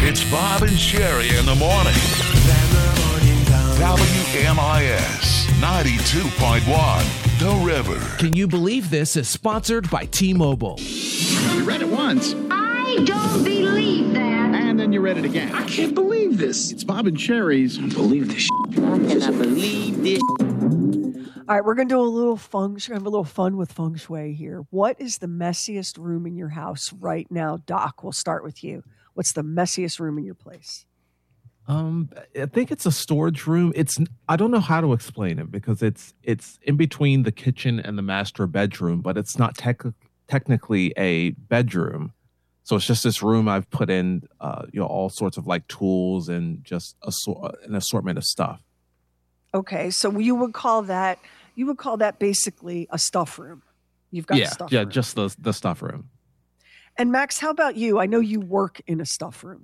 It's Bob and Sherry in the morning. WMIS 92.1, The River. Can you believe this is sponsored by T-Mobile? You read it once. I don't believe that. And then you read it again. I can't believe this. It's Bob and Sherry's. I don't believe this. I cannot believe this. All right, we're going to do a little have a little fun with feng shui here. What is the messiest room in your house right now? Doc, we'll start with you. What's the messiest room in your place? I think it's a storage room. I don't know how to explain it because it's in between the kitchen and the master bedroom, but it's not technically a bedroom. So it's just this room I've put in, all sorts of like tools and just an assortment of stuff. Okay, so you would call that basically a stuff room. You've got a stuff room. Just the stuff room. And Max, how about you? I know you work in a stuff room.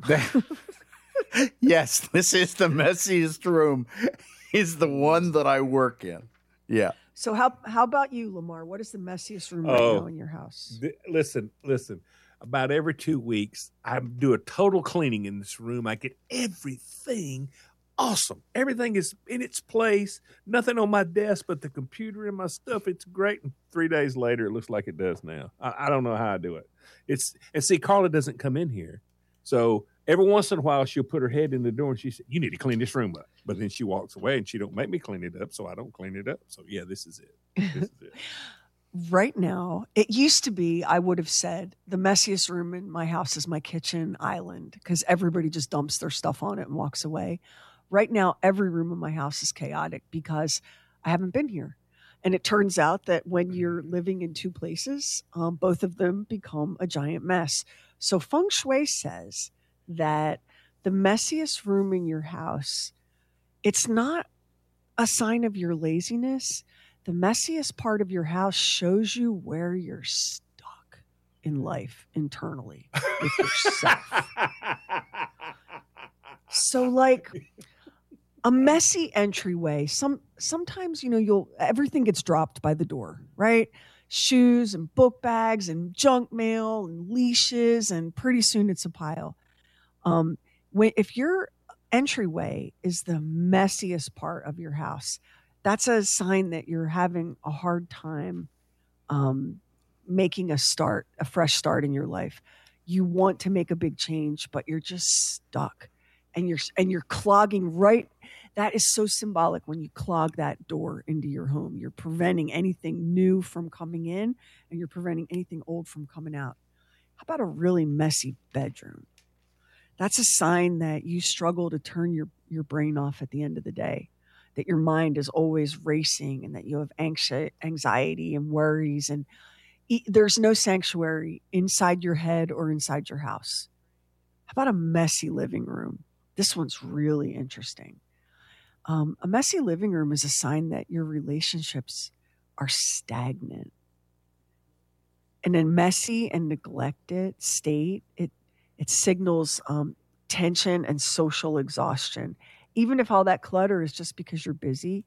Yes, this is the messiest room. Is the one that I work in. Yeah. So how about you, Lamar? What is the messiest room right now in your house? Listen. About every 2 weeks, I do a total cleaning in this room. I get everything awesome. Everything is in its place. Nothing on my desk but the computer and my stuff. It's great. And 3 days later, it looks like it does now. I don't know how I do it. And see, Carla doesn't come in here. So every once in a while, she'll put her head in the door and she said, "You need to clean this room up." But then she walks away and she don't make me clean it up, so I don't clean it up. So yeah, this is it. Right now, it used to be, I would have said, the messiest room in my house is my kitchen island because everybody just dumps their stuff on it and walks away. Right now, every room in my house is chaotic because I haven't been here. And it turns out that when you're living in two places, both of them become a giant mess. So feng shui says that the messiest room in your house, it's not a sign of your laziness. The messiest part of your house shows you where you're stuck in life internally with yourself. So like a messy entryway, sometimes, everything gets dropped by the door, right? Shoes and book bags and junk mail and leashes, and pretty soon it's a pile. If your entryway is the messiest part of your house, that's a sign that you're having a hard time making a fresh start in your life. You want to make a big change, but you're just stuck, and you're clogging right. That is so symbolic when you clog that door into your home. You're preventing anything new from coming in, and you're preventing anything old from coming out. How about a really messy bedroom? That's a sign that you struggle to turn your brain off at the end of the day, that your mind is always racing, and that you have anxiety and worries, and there's no sanctuary inside your head or inside your house. How about a messy living room? This one's really interesting. A messy living room is a sign that your relationships are stagnant. In a messy and neglected state, it signals tension and social exhaustion. Even if all that clutter is just because you're busy,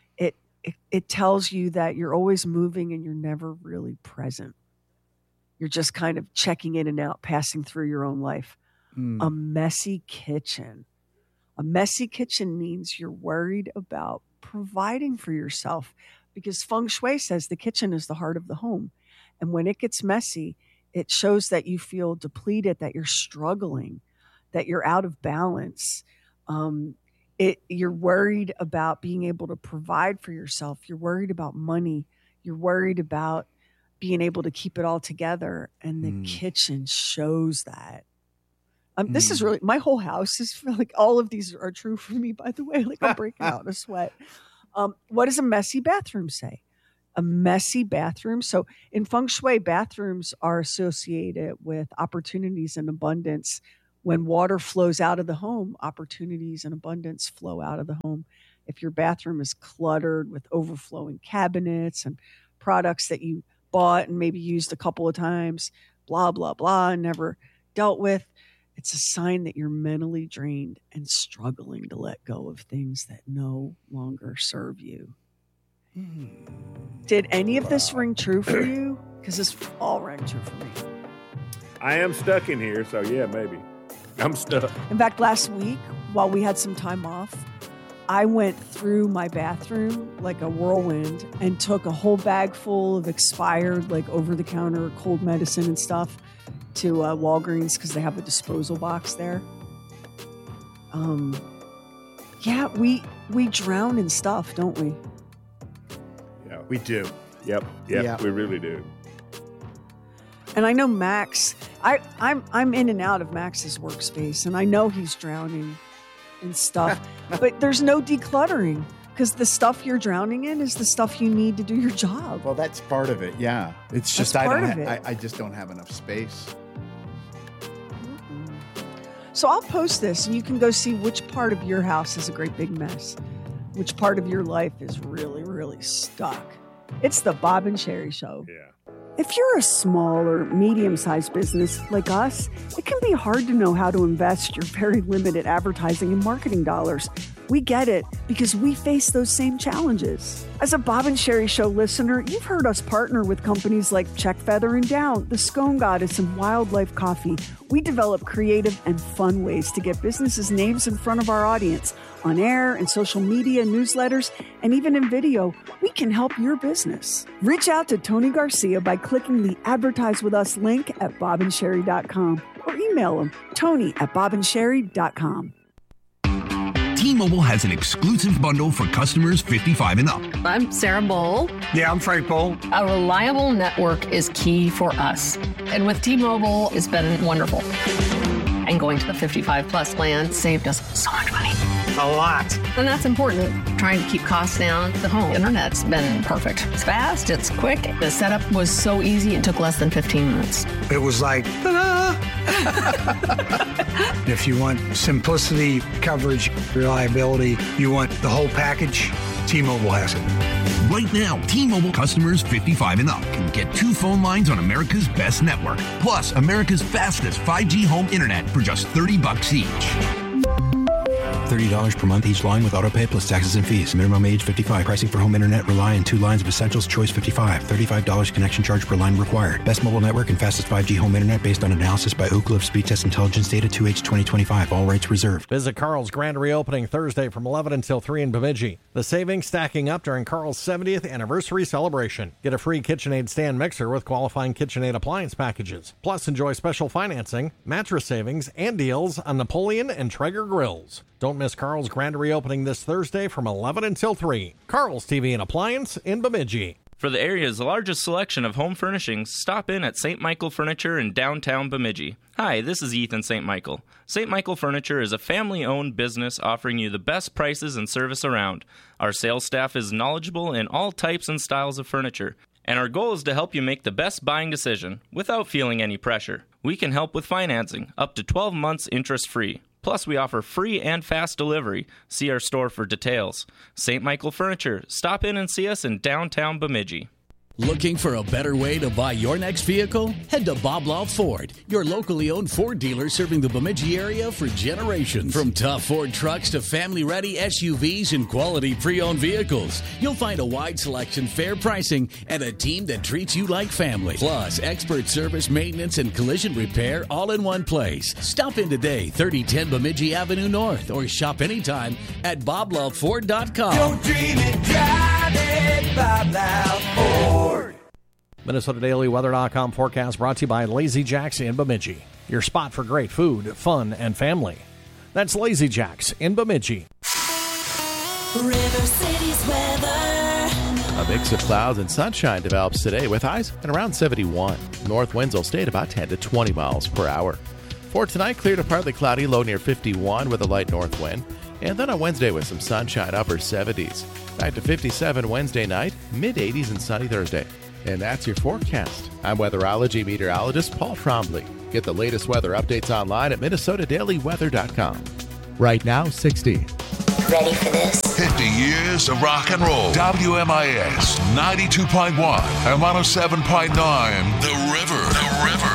it tells you that you're always moving and you're never really present. You're just kind of checking in and out, passing through your own life. A messy kitchen. A messy kitchen means you're worried about providing for yourself, because feng shui says the kitchen is the heart of the home. And when it gets messy, it shows that you feel depleted, that you're struggling, that you're out of balance. You're worried about being able to provide for yourself. You're worried about money. You're worried about being able to keep it all together. And the kitchen shows that. This is really, my whole house is like, all of these are true for me, by the way. Like, I'm breaking out in a sweat. What does a messy bathroom say? A messy bathroom. So in feng shui, bathrooms are associated with opportunities and abundance. When water flows out of the home, opportunities and abundance flow out of the home. If your bathroom is cluttered with overflowing cabinets and products that you bought and maybe used a couple of times, blah, blah, blah, and never dealt with, it's a sign that you're mentally drained and struggling to let go of things that no longer serve you. Did any of this ring true for you? Because this all rang true for me. I am stuck in here, so yeah, maybe. I'm stuck. In fact, last week, while we had some time off, I went through my bathroom like a whirlwind and took a whole bag full of expired, like over-the-counter cold medicine and stuff to Walgreens because they have a disposal box there. Yeah, we drown in stuff, don't we? Yeah, We do. Yep, Yeah. we really do. And I know Max. I'm in and out of Max's workspace, and I know he's drowning in stuff. But there's no decluttering because the stuff you're drowning in is the stuff you need to do your job. Well, that's part of it. Yeah. It's just That's I part don't of it. I just don't have enough space. So I'll post this, and you can go see which part of your house is a great big mess, which part of your life is really, really stuck. It's the Bob and Sherry Show. Yeah. If you're a small or medium-sized business like us, it can be hard to know how to invest your very limited advertising and marketing dollars. We get it because we face those same challenges. As a Bob and Sherry Show listener, you've heard us partner with companies like Check Feather and Down, The Scone Goddess, and Wildlife Coffee. We develop creative and fun ways to get businesses' names in front of our audience on air and social media, newsletters, and even in video. We can help your business. Reach out to Tony Garcia by clicking the Advertise With Us link at bobandsherry.com or email him, tony@bobandsherry.com. T-Mobile has an exclusive bundle for customers 55 and up. I'm Sarah Bowl. Yeah, I'm Frank Bowl. A reliable network is key for us. And with T-Mobile, it's been wonderful. And going to the 55 plus plan saved us so much money. A lot. And that's important. Trying to keep costs down. The home internet's been perfect. It's fast, it's quick. The setup was so easy, it took less than 15 minutes. It was like, ta-da! If you want simplicity, coverage, reliability, you want the whole package, T-Mobile has it. Right now, T-Mobile customers 55 and up can get 2 phone lines on America's best network, plus America's fastest 5G home internet for just $30 each. $30 per month each line with autopay plus taxes and fees. Minimum age 55. Pricing for home internet rely on 2 lines of Essentials Choice 55. $35 connection charge per line required. Best mobile network and fastest 5G home internet based on analysis by Ookla of Speed Test Intelligence data 2H 2025. All rights reserved. Visit Carl's grand reopening Thursday from 11 until 3 in Bemidji. The savings stacking up during Carl's 70th anniversary celebration. Get a free KitchenAid stand mixer with qualifying KitchenAid appliance packages. Plus, enjoy special financing, mattress savings, and deals on Napoleon and Traeger grills. Don't miss Carl's grand reopening this Thursday from 11 until 3. Carl's TV and Appliance in Bemidji. For the area's largest selection of home furnishings, stop in at St. Michael Furniture in downtown Bemidji. Hi, this is Ethan St. Michael. St. Michael Furniture is a family-owned business offering you the best prices and service around. Our sales staff is knowledgeable in all types and styles of furniture, and our goal is to help you make the best buying decision without feeling any pressure. We can help with financing, up to 12 months interest-free. Plus, we offer free and fast delivery. See our store for details. St. Michael Furniture. Stop in and see us in downtown Bemidji. Looking for a better way to buy your next vehicle? Head to Bob Law Ford, your locally owned Ford dealer serving the Bemidji area for generations. From tough Ford trucks to family-ready SUVs and quality pre-owned vehicles, you'll find a wide selection, fair pricing, and a team that treats you like family. Plus, expert service, maintenance, and collision repair all in one place. Stop in today, 3010 Bemidji Avenue North, or shop anytime at BobLoveFord.com. Don't dream it, drive it, Bob Love Ford. MinnesotaDailyWeather.com forecast brought to you by Lazy Jacks in Bemidji. Your spot for great food, fun, and family. That's Lazy Jacks in Bemidji. River City's weather. A mix of clouds and sunshine develops today with highs at around 71. North winds will stay at about 10 to 20 miles per hour. For tonight, clear to partly cloudy, low near 51 with a light north wind. And then on Wednesday with some sunshine, upper 70s. Back to 57 Wednesday night, mid-80s and sunny Thursday. And that's your forecast. I'm weatherology meteorologist Paul Trombley. Get the latest weather updates online at MinnesotaDailyWeather.com. Right now, 60. Ready for this? 50 years of rock and roll. WMIS 92.1 and 107.9 The River.